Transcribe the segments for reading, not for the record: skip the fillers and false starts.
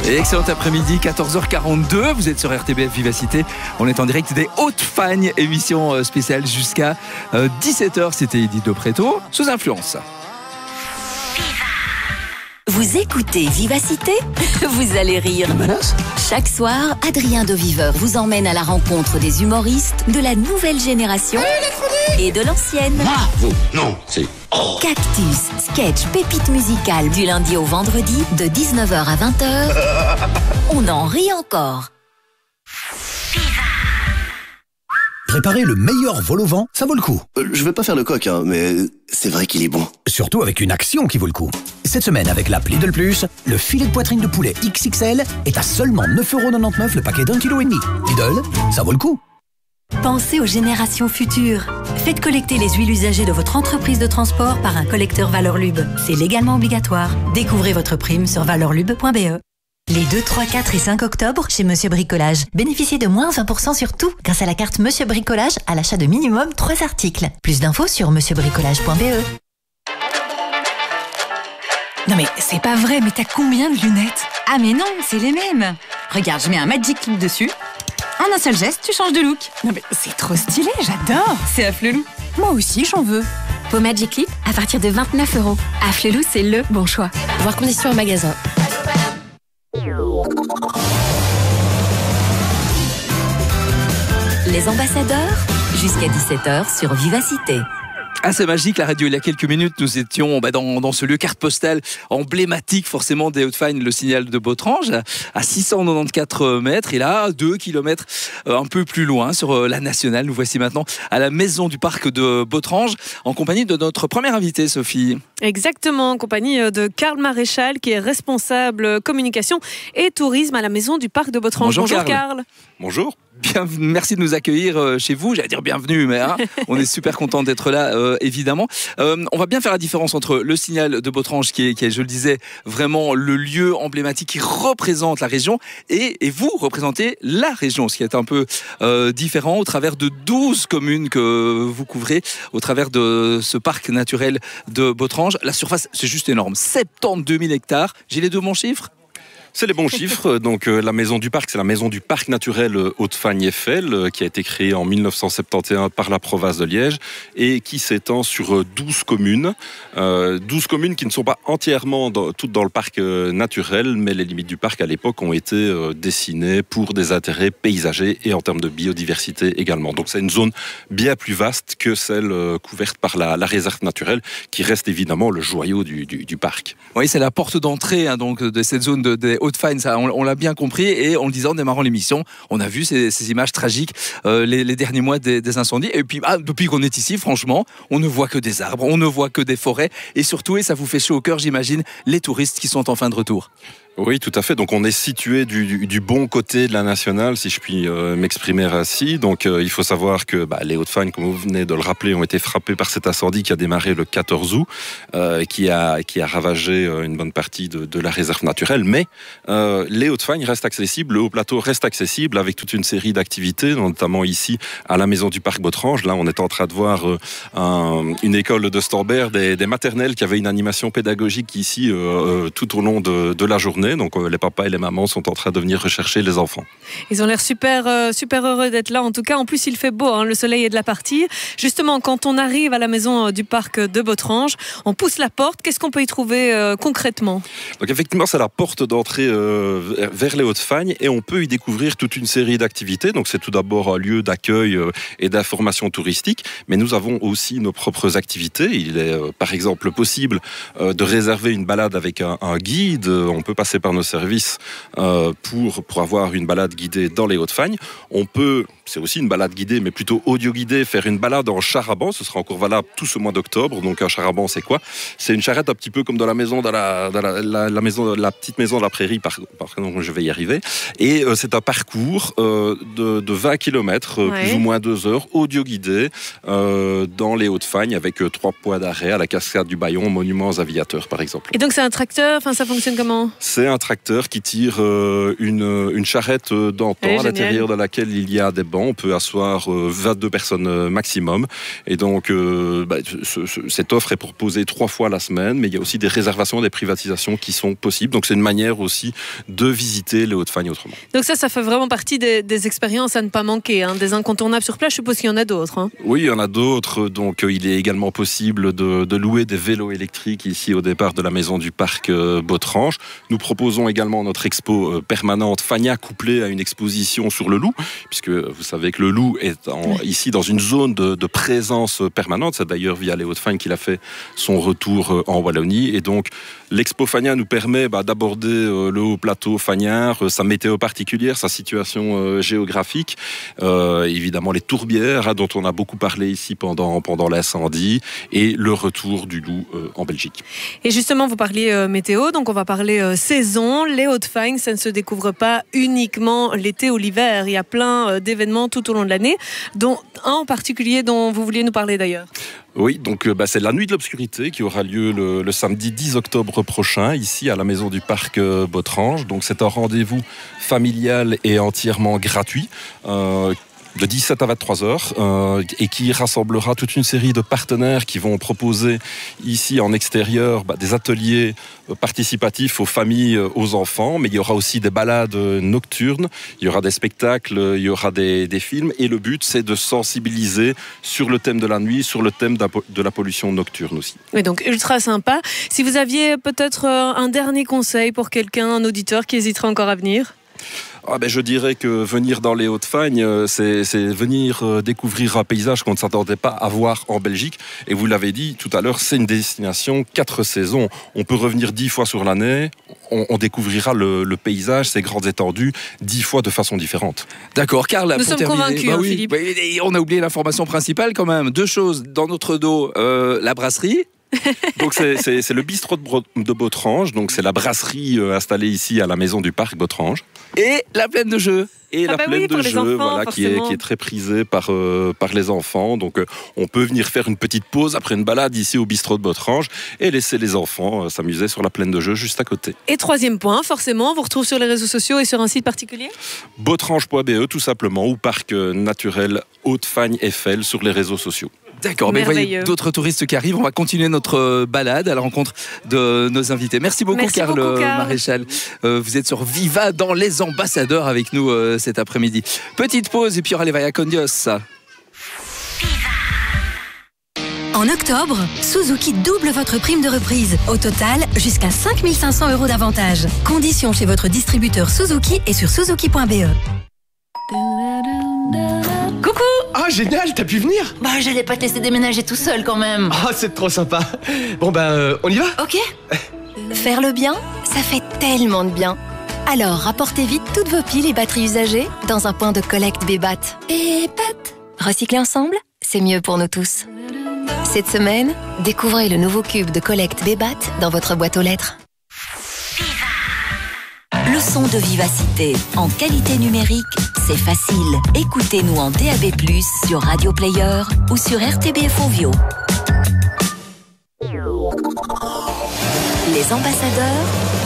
Et excellent après-midi, 14h42, vous êtes sur RTBF Vivacité. On est en direct des Hautes-Fagnes, émission spéciale jusqu'à 17h. C'était Edith de Préto, sous influence. Vous écoutez Vivacité, vous allez rire. Chaque soir, Adrien de Viveur vous emmène à la rencontre des humoristes de la nouvelle génération et de l'ancienne. Non, c'est... Cactus, sketch, pépite musicale du lundi au vendredi de 19h à 20h. On en rit encore. Préparer le meilleur vol au vent, ça vaut le coup. Je vais pas faire le coq, hein, mais c'est vrai qu'il est bon. Surtout avec une action qui vaut le coup. Cette semaine, avec l'app Lidl Plus, le filet de poitrine de poulet XXL est à seulement 9,99€ le paquet d'1,5 kg. Lidl, ça vaut le coup. Pensez aux générations futures. Faites collecter les huiles usagées de votre entreprise de transport par un collecteur Valorlub. C'est légalement obligatoire. Découvrez votre prime sur valorlub.be. Les 2, 3, 4 et 5 octobre, chez Monsieur Bricolage, bénéficiez de moins 20% sur tout grâce à la carte Monsieur Bricolage à l'achat de minimum 3 articles. Plus d'infos sur monsieurbricolage.be. Non mais c'est pas vrai, mais t'as combien de lunettes? Ah mais non, c'est les mêmes. Regarde, je mets un Magic Clip dessus. En un seul geste, tu changes de look. Non mais c'est trop stylé, j'adore. C'est Afflelou. Moi aussi, j'en veux. Vos Magic Clip à partir de 29€. Afflelou, c'est le bon choix. Voir conditions en magasin. Les ambassadeurs, jusqu'à 17h sur Vivacité. Ah, c'est magique, la radio. Il y a quelques minutes, nous étions dans ce lieu carte postale emblématique forcément des Hautes-Fagnes, le Signal de Botrange, à 694 mètres. Et là, 2 kilomètres un peu plus loin, sur la nationale, nous voici maintenant à la maison du parc de Botrange, en compagnie de notre première invitée, Sophie. Exactement, en compagnie de Karl Maréchal, qui est responsable communication et tourisme à la maison du parc de Botrange. Bonjour Karl. Bonjour. Merci de nous accueillir chez vous. J'allais dire bienvenue, mais on est super content d'être là, évidemment. On va bien faire la différence entre le Signal de Botrange, qui est, je le disais, vraiment le lieu emblématique qui représente la région, et vous représentez la région, ce qui est un peu différent au travers de 12 communes que vous couvrez, au travers de ce parc naturel de Botrange. La surface, c'est juste énorme, 72 000 hectares. J'ai les deux bons chiffres? C'est les bons chiffres. Donc la maison du parc, c'est la maison du parc naturel Hautes-Fagnes-Eiffel, qui a été créée en 1971 par la province de Liège et qui s'étend sur 12 communes. 12 communes qui ne sont pas entièrement toutes dans le parc naturel, mais les limites du parc à l'époque ont été dessinées pour des intérêts paysagers et en termes de biodiversité également. Donc c'est une zone bien plus vaste que celle couverte par la réserve naturelle, qui reste évidemment le joyau du parc. Oui, c'est la porte d'entrée donc, de cette zone des Hautes-Fagnes, on l'a bien compris, et en le disant en démarrant l'émission, on a vu ces images tragiques les derniers mois des incendies, et puis depuis qu'on est ici, franchement, on ne voit que des arbres, on ne voit que des forêts, et surtout, et ça vous fait chaud au cœur, j'imagine, les touristes qui sont en fin de retour. Oui, tout à fait. Donc on est situé du bon côté de la nationale, si je puis m'exprimer ainsi. Donc il faut savoir que les Hautes-Fagnes, comme vous venez de le rappeler, ont été frappés par cet incendie qui a démarré le 14 août, qui a ravagé une bonne partie de la réserve naturelle. Mais les Hautes-Fagnes restent accessibles, le haut-plateau reste accessible avec toute une série d'activités, notamment ici à la maison du parc Botrange. Là, on est en train de voir une école de Stambert, des maternelles qui avaient une animation pédagogique ici tout au long de la journée. Donc les papas et les mamans sont en train de venir rechercher les enfants. Ils ont l'air super heureux d'être là. En tout cas, en plus, il fait beau, le soleil est de la partie. Justement, quand on arrive à la maison du parc de Botrange, on pousse la porte. Qu'est-ce qu'on peut y trouver concrètement? Donc effectivement, c'est la porte d'entrée vers les Hautes-Fagnes, et on peut y découvrir toute une série d'activités. Donc c'est tout d'abord un lieu d'accueil et d'information touristique, mais nous avons aussi nos propres activités. Il est par exemple possible de réserver une balade avec un guide. On peut passer par nos services pour avoir une balade guidée dans les Hautes-Fagnes. On peut, c'est aussi une balade guidée, mais plutôt audio-guidée, faire une balade en char à banc. Ce sera encore valable tout ce mois d'octobre. Donc un char à banc, c'est quoi? C'est une charrette un petit peu comme dans la maison, la petite maison de la prairie, par exemple, je vais y arriver. Et c'est un parcours de 20 km, plus ou moins 2 heures, audio-guidé, dans les Hautes-Fagnes, avec 3 points d'arrêt à la cascade du Bayon, monuments aviateurs, par exemple. Et donc c'est un tracteur, ça fonctionne comment? C'est un tracteur qui tire une charrette d'antan, à l'intérieur de laquelle il y a des bancs débordant. On peut asseoir 22 personnes maximum. Et donc, cette offre est proposée 3 fois la semaine, mais il y a aussi des réservations, des privatisations qui sont possibles. Donc, c'est une manière aussi de visiter les Hauts-de-Fagne autrement. Donc ça fait vraiment partie des expériences à ne pas manquer, hein, des incontournables sur place. Je suppose qu'il y en a d'autres. Hein. Oui, il y en a d'autres. Donc, il est également possible de louer des vélos électriques ici au départ de la maison du parc Botrange. Nous proposons également notre expo permanente Fagna couplée à une exposition sur le loup, puisque vous savez que le loup est ici dans une zone de présence permanente. C'est d'ailleurs via les Hauts-de-Fagne qu'il a fait son retour en Wallonie. Et donc, l'expo Fagna nous permet d'aborder le haut plateau fagnard, sa météo particulière, sa situation géographique, évidemment les tourbières dont on a beaucoup parlé ici pendant l'incendie, et le retour du loup en Belgique. Et justement, vous parliez météo, donc on va parler saison. Les Hauts-de-Fagne, ça ne se découvre pas uniquement l'été ou l'hiver. Il y a plein d'événements tout au long de l'année, dont un en particulier dont vous vouliez nous parler d'ailleurs. Oui, donc c'est la nuit de l'obscurité qui aura lieu le samedi 10 octobre prochain, ici à la maison du parc Botrange. Donc c'est un rendez-vous familial et entièrement gratuit. De 17 à 23 heures et qui rassemblera toute une série de partenaires qui vont proposer ici en extérieur des ateliers participatifs aux familles, aux enfants, mais il y aura aussi des balades nocturnes, il y aura des spectacles, il y aura des films, et le but c'est de sensibiliser sur le thème de la nuit, sur le thème de la pollution nocturne aussi. Oui, donc ultra sympa. Si vous aviez peut-être un dernier conseil pour quelqu'un, un auditeur qui hésiterait encore à venir? Je dirais que venir dans les Hauts-de-Fagne, c'est venir découvrir un paysage qu'on ne s'attendait pas à voir en Belgique. Et vous l'avez dit tout à l'heure, c'est une destination 4 saisons. On peut revenir 10 fois sur l'année, on découvrira le paysage, ses grandes étendues, 10 fois de façon différente. D'accord, Karl, nous sommes convaincus, Philippe. On a oublié l'information principale quand même. 2 choses dans notre dos, la brasserie. Donc c'est le bistrot de Botrange, donc c'est la brasserie installée ici à la maison du parc Botrange. Et la plaine de jeux. Et la plaine de jeux, qui est très prisée par les enfants. Donc on peut venir faire une petite pause après une balade ici au bistrot de Botrange et laisser les enfants s'amuser sur la plaine de jeux juste à côté. Et 3e point, forcément, on vous retrouve sur les réseaux sociaux et sur un site particulier? Botrange.be tout simplement, ou Parc Naturel Hauts-de-Fagne FL sur les réseaux sociaux. D'accord, mais voyez d'autres touristes qui arrivent. On va continuer notre balade à la rencontre de nos invités. Merci beaucoup, Karl Maréchal. Vous êtes sur Viva dans Les Ambassadeurs avec nous cet après-midi. Petite pause et puis il y aura les Vaya con Dios. En octobre, Suzuki double votre prime de reprise. Au total, jusqu'à 5 500 € d'avantage. Conditions chez votre distributeur Suzuki et sur suzuki.be. Coucou! Ah, génial, t'as pu venir? J'allais pas te laisser déménager tout seul quand même. Ah, c'est trop sympa. Bon, on y va? Ok. Faire le bien, ça fait tellement de bien. Alors, rapportez vite toutes vos piles et batteries usagées dans un point de collecte Bébat. Recycler ensemble, c'est mieux pour nous tous. Cette semaine, découvrez le nouveau cube de collecte Bébat dans votre boîte aux lettres. Le son de Vivacité, en qualité numérique, c'est facile. Écoutez-nous en DAB+, sur Radio Player ou sur RTBF Ovio. Les ambassadeurs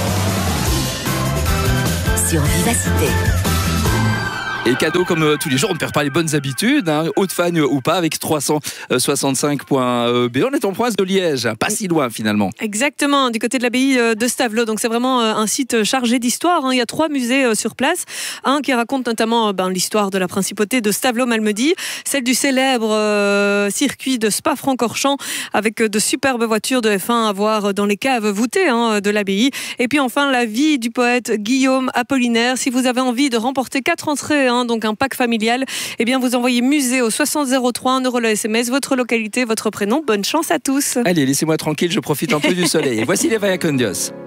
sur Vivacité. Et cadeau comme tous les jours, on ne perd pas les bonnes habitudes, Hauts-de-Fagne ou pas, avec 365.be. On est en province de Liège, pas si loin finalement. Exactement, du côté de l'abbaye de Stavelot. Donc c'est vraiment un site chargé d'histoire. Il y a 3 musées sur place. Un qui raconte notamment l'histoire de la principauté de Stavelot-Malmedy, celle du célèbre circuit de Spa-Francorchamps avec de superbes voitures de F1 à voir dans les caves voûtées de l'abbaye. Et puis enfin la vie du poète Guillaume Apollinaire. Si vous avez envie de remporter 4 entrées, donc un pack familial, vous envoyez musée au 6003, 1 € le SMS, votre localité, votre prénom. Bonne chance à tous. Allez, laissez-moi tranquille, je profite un peu du soleil. Et voici les Vaya con Dios.